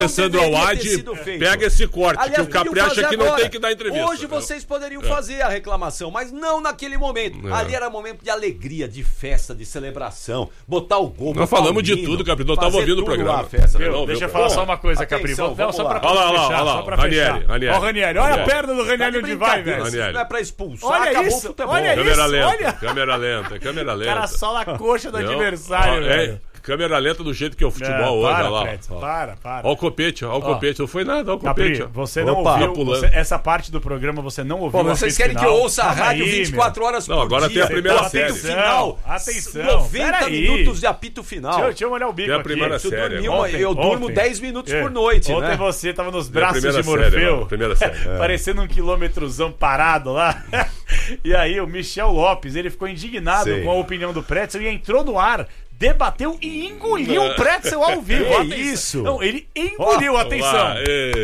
Sandro Awad, pega esse corte, aliás, que o Capri acha que não tem que dar entrevista. Hoje vocês poderiam fazer a reclamação, mas não naquele momento. Ali era momento de alegria, de festa, de celebração, botar o gol. Nós falamos de tudo, Capri, não estava ouvindo o programa. Deixa eu falar só uma coisa, Capri. Só pra fechar. Olha o Ranieri, olha a perna do Ranieri onde vai, velho. Não é pra expulsar, olha acabou isso, o futebol. olha isso, câmera lenta. O cara sola a coxa do adversário, velho. Câmera lenta do jeito que é o futebol hoje, olha lá. Para. Olha o copete, não foi nada, olha o copete. Capri, você não ouviu, essa parte do programa você não ouviu. Vocês querem que eu ouça a rádio 24 horas por dia? Não, agora tem a primeira série. Atenção, 90 minutos de apito final. Deixa eu molhar o bico aqui. Tem a primeira série. Eu durmo 10 minutos por noite, Ontem você tava nos braços de Morfeu, primeira série. parecendo um quilômetrozão parado lá. E aí o Michel Lopes, ele ficou indignado com a opinião do Pretzel e entrou no ar, debateu e engoliu o Pretzel ao vivo. Isso? Não, ele engoliu, atenção.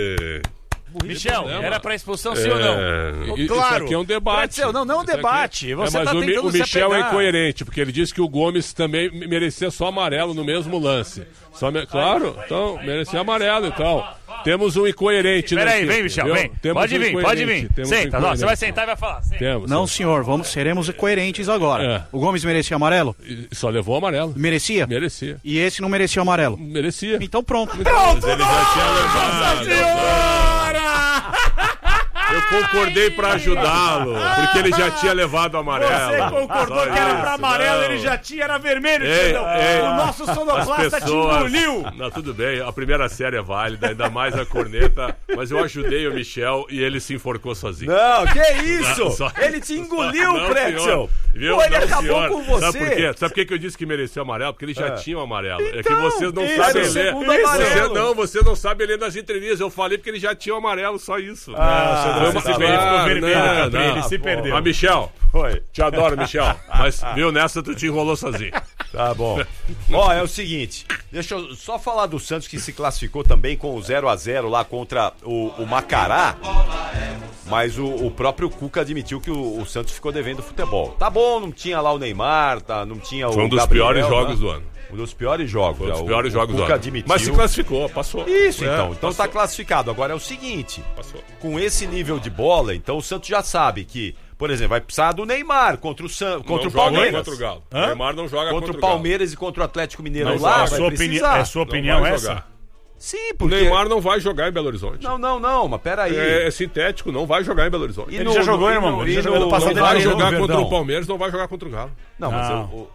Michel, era pra expulsão sim ou não? Claro. Isso aqui é um debate. Pretzel, não é um debate. Você mas tá tentando o Michel é incoerente, porque ele disse que o Gomes também merecia só amarelo no mesmo lance. Claro, então, merecia amarelo, então. Temos um incoerente. Peraí, vem, Michel, vem. Pode vir. Senta, você vai sentar e vai falar. Não, senhor, seremos coerentes agora. O Gomes merecia amarelo? Só levou amarelo. Merecia? Merecia. E esse não merecia amarelo? Merecia. Então pronto. Ele já tinha levado. Eu concordei pra ajudá-lo, porque ele já tinha levado amarelo. Você concordou que era pra amarelo, ele já tinha, era vermelho. O nosso sonoplasta te engoliu. Não, tudo bem, a primeira série é válida, ainda mais a corneta, mas eu ajudei o Michel e ele se enforcou sozinho. Não, que isso? Ele te engoliu, Pretzel. Viu? Ele acabou com você. Sabe por quê? Sabe por que eu disse que merecia amarelo? Porque ele já tinha o amarelo. É que vocês não sabem ler. Você não sabe ler nas entrevistas. Eu falei porque ele já tinha o amarelo, só isso. Ele se perdeu. Mas, Michel, te adoro, Michel. Mas, viu, nessa tu te enrolou sozinho. Tá bom. É o seguinte, deixa eu só falar do Santos, que se classificou também com o 0-0 lá contra o Macará. Mas o próprio Cuca admitiu que o Santos ficou devendo futebol. Tá bom, não tinha lá o Neymar, não tinha o Foi um dos Gabriel, piores jogos do ano. Um dos piores jogos. Um dos piores jogos do Cuca ano. admitiu. Mas se classificou, passou. Isso, então tá classificado. Agora é o seguinte, com esse nível de bola, então o Santos já sabe que, por exemplo, vai precisar do Neymar contra o Palmeiras. Contra o Galo. O Neymar não joga contra o Palmeiras e contra o Atlético Mineiro não, lá. É sua opinião essa? Sim, porque... O Neymar não vai jogar em Belo Horizonte. Não, mas peraí. É sintético, não vai jogar em Belo Horizonte. Ele já jogou, irmão. Ele já jogou no passado. Não vai jogar contra o Palmeiras, não vai jogar contra o Galo. Não, mas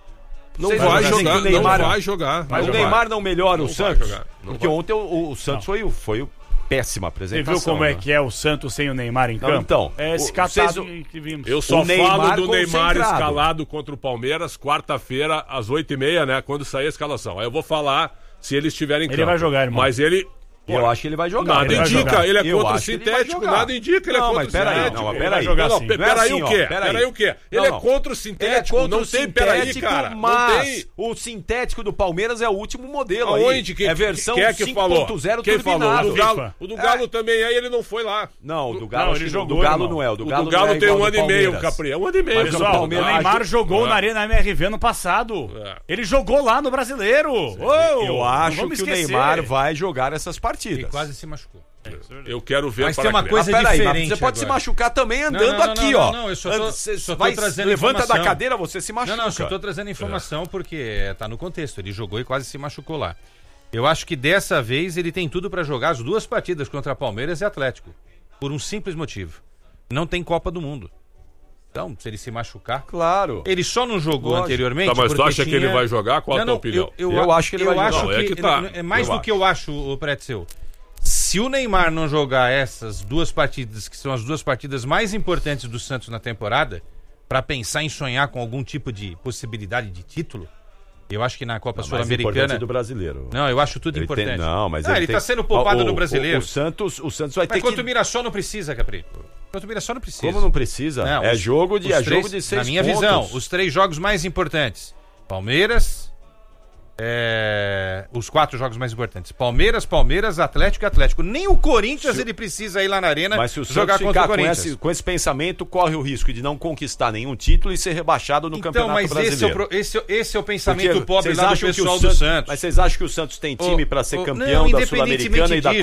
não vai jogar, não vai jogar. Mas o Neymar não melhora o Santos? Porque ontem o Santos foi péssima apresentação. Você viu como é que é o Santos sem o Neymar em campo? Então, é esse catado que vimos. Eu só falo do Neymar escalado contra o Palmeiras, quarta-feira, às 8h30, né? Quando sair a escalação. Aí eu vou falar se eles estiverem em campo. Ele vai jogar, irmão. Mas ele... Eu acho que ele vai jogar. Nada indica, ele é contra o sintético, nada indica, ele é contra o sintético. Não, peraí. Peraí o quê? Ele é contra o sintético, não tem, peraí, cara. Mas o sintético do Palmeiras é o último modelo. Aonde? É versão 5.0 Quem falou? O do Galo também, aí ele não foi lá. Não, o do Galo ele jogou. Do Galo não é. O do Galo tem 1 ano e meio, Capri. É 1 ano e meio. Pessoal, o Neymar jogou na Arena MRV no passado. Ele jogou lá no Brasileiro. Eu acho que o Neymar vai jogar essas partidas. Ele quase se machucou. Eu quero ver. Mas tem uma coisa diferente. Você pode se machucar também andando aqui, ó. Não, eu só tô trazendo levanta informação. da cadeira, você se machuca. Não, eu só tô trazendo informação porque tá no contexto. Ele jogou e quase se machucou lá. Eu acho que dessa vez ele tem tudo pra jogar as 2 partidas contra Palmeiras e Atlético. Por um simples motivo. Não tem Copa do Mundo. Então, se ele se machucar... Claro. Ele só não jogou anteriormente... Tá, mas tu acha que ele vai jogar? Qual a tua opinião? Eu acho que ele vai jogar. É mais do que eu acho, o Pretzel. Se o Neymar não jogar essas 2 partidas, que são as 2 partidas mais importantes do Santos na temporada, pra pensar em sonhar com algum tipo de possibilidade de título, eu acho que na Copa Sul-Americana... do brasileiro. Não, eu acho tudo importante. Mas ele tá sendo poupado no brasileiro. O Santos vai ter que... Mas quanto o Mirassol não precisa, Capri. Quanto o Mirassol não precisa. Como não precisa? Não, é jogo de 6 pontos. Na minha visão, os 3 jogos mais importantes. Palmeiras, os 4 jogos mais importantes. Palmeiras, Atlético e Atlético. Nem o Corinthians ele precisa ir lá na Arena jogar contra o Corinthians. Com esse pensamento, corre o risco de não conquistar nenhum título e ser rebaixado no Campeonato Brasileiro. Esse é o pensamento pobre lá do pessoal do Santos. Mas vocês acham que o Santos tem time para ser campeão da Sul-Americana e da